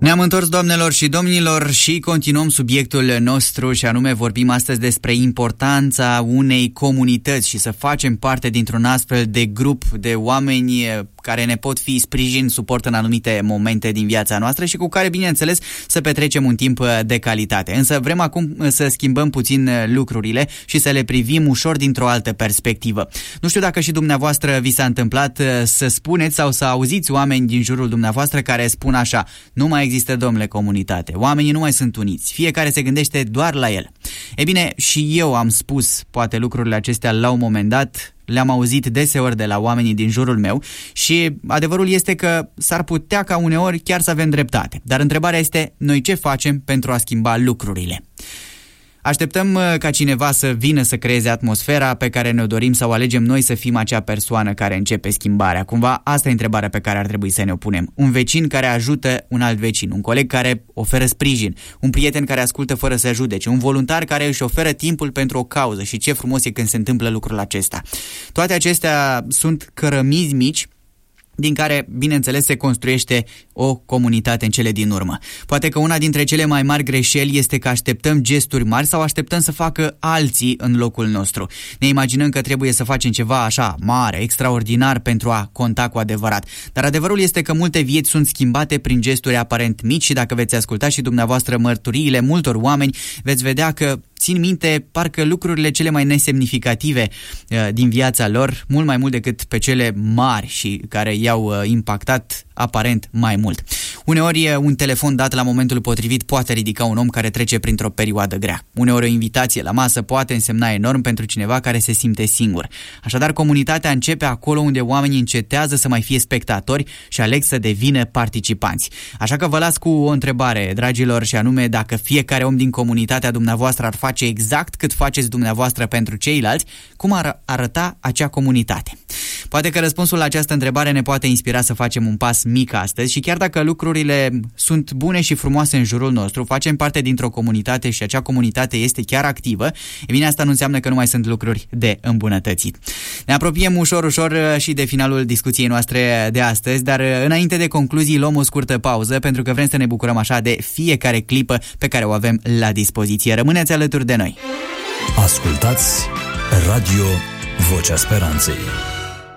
Ne-am întors, doamnelor și domnilor, și continuăm subiectul nostru, și anume vorbim astăzi despre importanța unei comunități și să facem parte dintr-un astfel de grup de oameni care ne pot fi sprijin, suport în anumite momente din viața noastră și cu care, bineînțeles, să petrecem un timp de calitate. Însă vrem acum să schimbăm puțin lucrurile și să le privim ușor dintr-o altă perspectivă. Nu știu dacă și dumneavoastră vi s-a întâmplat să spuneți sau să auziți oameni din jurul dumneavoastră care spun așa: nu mai există, domnule, comunitate, oamenii nu mai sunt uniți, fiecare se gândește doar la el. E bine, și eu am spus poate lucrurile acestea la un moment dat, le-am auzit deseori de la oamenii din jurul meu și adevărul este că s-ar putea ca uneori chiar să avem dreptate. Dar întrebarea este, noi ce facem pentru a schimba lucrurile? Așteptăm ca cineva să vină să creeze atmosfera pe care ne-o dorim sau alegem noi să fim acea persoană care începe schimbarea? Cumva asta e întrebarea pe care ar trebui să ne-o punem. Un vecin care ajută un alt vecin, un coleg care oferă sprijin, un prieten care ascultă fără să judece, un voluntar care își oferă timpul pentru o cauză, și ce frumos e când se întâmplă lucrul acesta. Toate acestea sunt cărămizi mici din care, bineînțeles, se construiește o comunitate în cele din urmă. Poate că una dintre cele mai mari greșeli este că așteptăm gesturi mari sau așteptăm să facă alții în locul nostru. Ne imaginăm că trebuie să facem ceva așa mare, extraordinar pentru a conta cu adevărat. Dar adevărul este că multe vieți sunt schimbate prin gesturi aparent mici și dacă veți asculta și dumneavoastră mărturiile multor oameni, veți vedea că țin minte parcă lucrurile cele mai nesemnificative din viața lor, mult mai mult decât pe cele mari și care i-au impactat aparent mai mult. Uneori un telefon dat la momentul potrivit poate ridica un om care trece printr-o perioadă grea. Uneori o invitație la masă poate însemna enorm pentru cineva care se simte singur. Așadar, comunitatea începe acolo unde oamenii încetează să mai fie spectatori și aleg să devină participanți. Așa că vă las cu o întrebare, dragilor, și anume, dacă fiecare om din comunitatea dumneavoastră ar face exact cât faceți dumneavoastră pentru ceilalți, cum ar arăta acea comunitate? Poate că răspunsul la această întrebare ne poate inspira să facem un pas mic astăzi și chiar dacă lucrurile sunt bune și frumoase în jurul nostru, facem parte dintr-o comunitate și acea comunitate este chiar activă, e bine, asta nu înseamnă că nu mai sunt lucruri de îmbunătățit. Ne apropiem ușor și de finalul discuției noastre de astăzi, dar înainte de concluzii luăm o scurtă pauză pentru că vrem să ne bucurăm așa de fiecare clipă pe care o avem la dispoziție. Rămâneți alături de noi! Ascultați Radio Vocea Speranței.